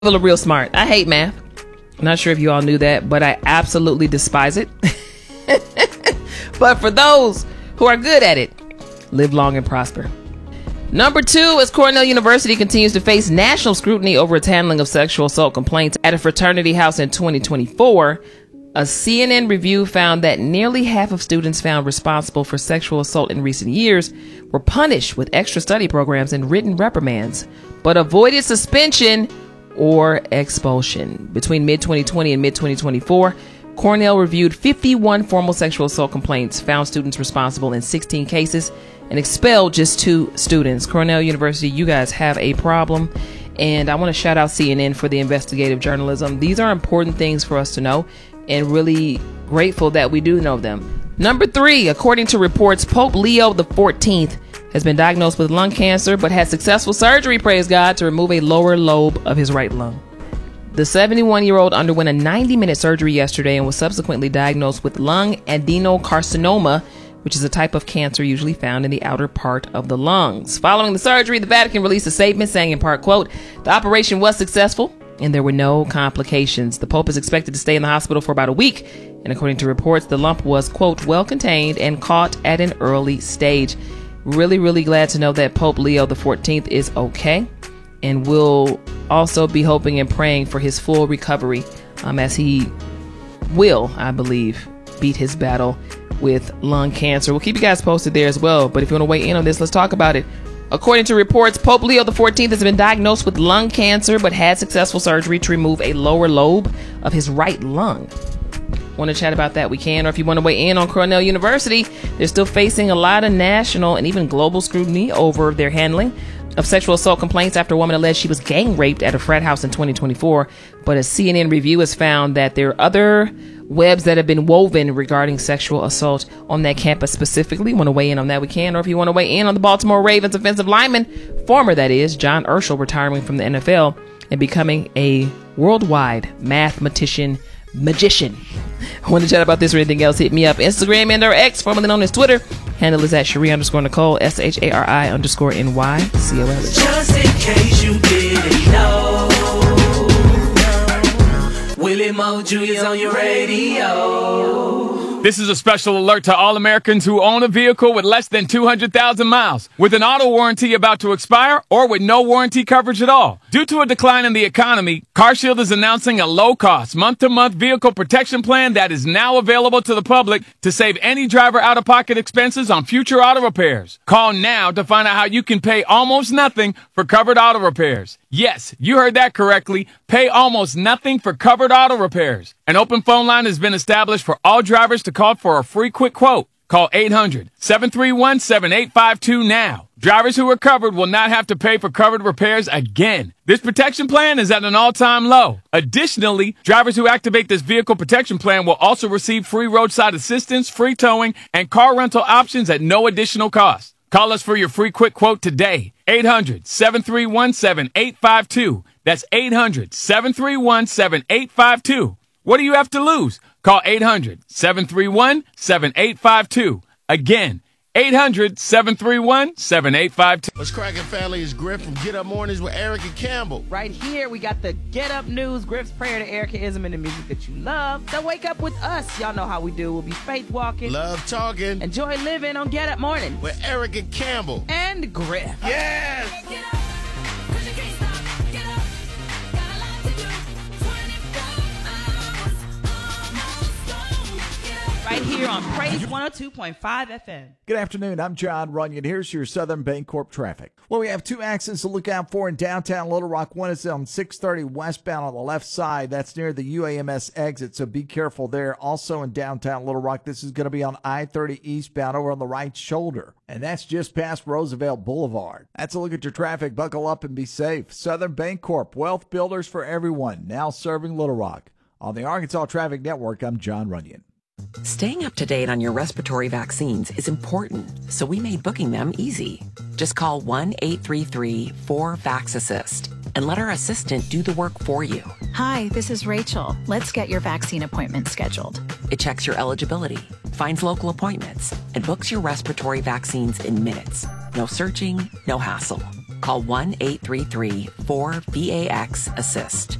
People are real smart. I hate math. I'm not sure if you all knew that, but I absolutely despise it. But for those who are good at it, live long and prosper. Number 2, as Cornell University continues to face national scrutiny over its handling of sexual assault complaints at a fraternity house in 2024, a CNN review found that nearly half of students found responsible for sexual assault in recent years were punished with extra study programs and written reprimands, but avoided suspension or expulsion. Between mid-2020 and mid-2024, Cornell reviewed 51 formal sexual assault complaints, found students responsible in 16 cases, and expelled just 2 students. Cornell University, you guys have a problem. And I want to shout out CNN for the investigative journalism. These are important things for us to know, and really grateful that we do know them. Number 3, according to reports, Pope Leo XIV has been diagnosed with lung cancer, but had successful surgery, praise God, to remove a lower lobe of his right lung. The 71-year-old underwent a 90-minute surgery yesterday and was subsequently diagnosed with lung adenocarcinoma, which is a type of cancer usually found in the outer part of the lungs. Following the surgery, the Vatican released a statement saying in part, quote, "The operation was successful and there were no complications. The Pope is expected to stay in the hospital for about a week. And according to reports, the lump was, quote, well contained and caught at an early stage." Really, really glad to know that Pope Leo XIV is okay. And we'll also be hoping and praying for his full recovery as he will, I believe, beat his battle with lung cancer. We'll keep you guys posted there as well. But if you want to weigh in on this, let's talk about it. According to reports, Pope Leo XIV has been diagnosed with lung cancer, but had successful surgery to remove a lower lobe of his right lung. Want to chat about that, we can. Or if you want to weigh in on Cornell University, they're still facing a lot of national and even global scrutiny over their handling of sexual assault complaints after a woman alleged she was gang raped at a frat house in 2024. But a CNN review has found that there are other webs that have been woven regarding sexual assault on that campus specifically. Want to weigh in on that, we can. Or if you want to weigh in on the Baltimore Ravens offensive lineman, former that is, John Urschel, retiring from the NFL and becoming a worldwide mathematician magician. I want to chat about this or anything else, hit me up. Instagram and or X, formerly known as Twitter. Handle is at Cherie_Nicole, SHARI_NYCOLE. Just in case you didn't know, Willie Moju is on your radio. This is a special alert to all Americans who own a vehicle with less than 200,000 miles, with an auto warranty about to expire, or with no warranty coverage at all. Due to a decline in the economy, CarShield is announcing a low-cost, month-to-month vehicle protection plan that is now available to the public to save any driver out-of-pocket expenses on future auto repairs. Call now to find out how you can pay almost nothing for covered auto repairs. Yes, you heard that correctly. Pay almost nothing for covered auto repairs. An open phone line has been established for all drivers to call for a free quick quote. Call 800-731-7852 now. Drivers who are covered will not have to pay for covered repairs again. This protection plan is at an all-time low. Additionally, drivers who activate this vehicle protection plan will also receive free roadside assistance, free towing, and car rental options at no additional cost. Call us for your free quick quote today. 800-731-7852. That's 800-731-7852. What do you have to lose? Call 800-731-7852. Again, 800-731-7852. What's cracking, family? It's Griff from Get Up Mornings with Erica Campbell. Right here, we got the Get Up News, Griff's prayer to Ericaism and the music that you love. So wake up with us. Y'all know how we do. We'll be faith walking, Love talking enjoy living on Get Up Morning with Erica Campbell and Griff. Yes! Right here on Praise 102.5 FM. Good afternoon. I'm John Runyon. Here's your Southern Bancorp traffic. Well, we have 2 accidents to look out for in downtown Little Rock. One is on 630 westbound on the left side. That's near the UAMS exit, so be careful there. Also in downtown Little Rock, this is going to be on I-30 eastbound over on the right shoulder. And that's just past Roosevelt Boulevard. That's a look at your traffic. Buckle up and be safe. Southern Bancorp, wealth builders for everyone, now serving Little Rock. On the Arkansas Traffic Network, I'm John Runyon. Staying up to date on your respiratory vaccines is important, so we made booking them easy. Just call 1-833-4VAX-ASSIST and let our assistant do the work for you. Hi, this is Rachel. Let's get your vaccine appointment scheduled. It checks your eligibility, finds local appointments, and books your respiratory vaccines in minutes. No searching, no hassle. Call 1-833-4BAX-ASSIST.